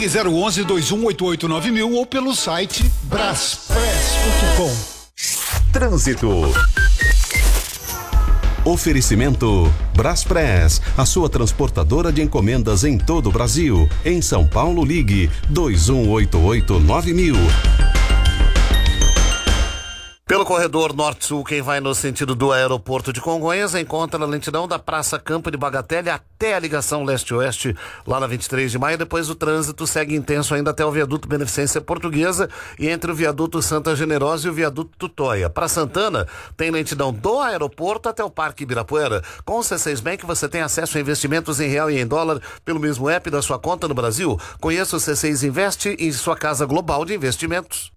Ligue 011-2188-9000 ou pelo site braspress.com. Trânsito. Oferecimento Braspress, a sua transportadora de encomendas em todo o Brasil. Em São Paulo, ligue 2188-9000. Pelo corredor norte-sul, quem vai no sentido do aeroporto de Congonhas encontra a lentidão da Praça Campo de Bagatelle até a ligação leste-oeste, lá na 23 de maio. Depois o trânsito segue intenso ainda até o viaduto Beneficência Portuguesa e entre o viaduto Santa Generosa e o viaduto Tutóia. Para Santana, tem lentidão do aeroporto até o Parque Ibirapuera. Com o C6 Bank, você tem acesso a investimentos em real e em dólar pelo mesmo app da sua conta no Brasil. Conheça o C6 Investe em sua casa global de investimentos.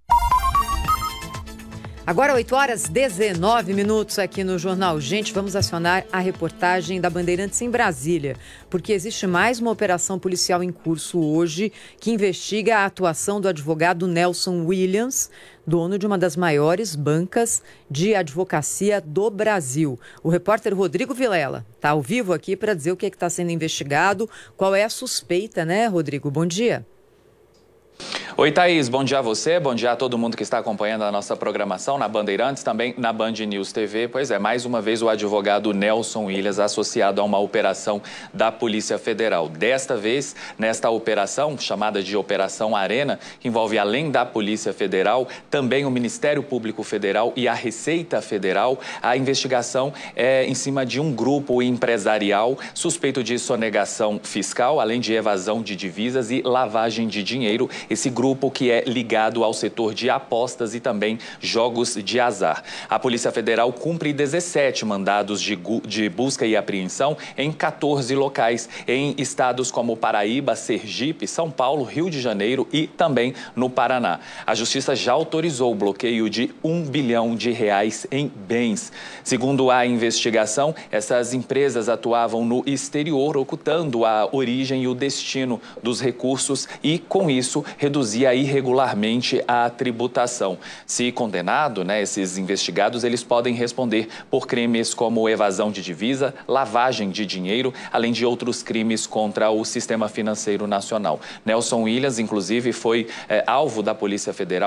Agora 8h19 aqui no Jornal Gente, vamos acionar a reportagem da Bandeirantes em Brasília, porque existe mais uma operação policial em curso hoje que investiga a atuação do advogado Nelson Williams, dono de uma das maiores bancas de advocacia do Brasil. O repórter Rodrigo Vilela está ao vivo aqui para dizer o que está sendo investigado, qual é a suspeita, né, Rodrigo? Bom dia. Oi, Thaís, bom dia a você, bom dia a todo mundo que está acompanhando a nossa programação na Bandeirantes, também na Band News TV. Pois é, mais uma vez o advogado Nelson Williams associado a uma operação da Polícia Federal. Desta vez, nesta operação, chamada de Operação Arena, que envolve além da Polícia Federal, também o Ministério Público Federal e a Receita Federal. A investigação é em cima de um grupo empresarial suspeito de sonegação fiscal, além de evasão de divisas e lavagem de dinheiro. Esse grupo que é ligado ao setor de apostas e também jogos de azar. A Polícia Federal cumpre 17 mandados de busca e apreensão em 14 locais, em estados como Paraíba, Sergipe, São Paulo, Rio de Janeiro e também no Paraná. A Justiça já autorizou o bloqueio de R$1 bilhão em bens. Segundo a investigação, essas empresas atuavam no exterior, ocultando a origem e o destino dos recursos e, com isso, reduzia irregularmente a tributação. Se condenado, esses investigados, eles podem responder por crimes como evasão de divisa, lavagem de dinheiro, além de outros crimes contra o sistema financeiro nacional. Nelson Williams, inclusive, foi alvo da Polícia Federal